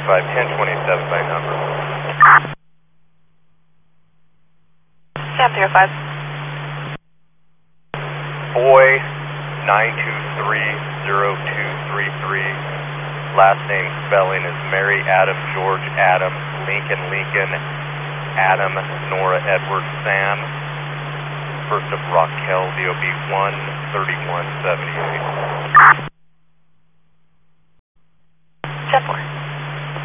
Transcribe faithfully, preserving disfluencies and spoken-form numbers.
five, ten twenty-seven by number. Sam three oh five. Boy, nine two three zero two three three. Last name spelling is Mary Adam George Adam Lincoln Lincoln Adam Nora Edward Sam. First of Raquel, D O B one thirty-one seventy-eight.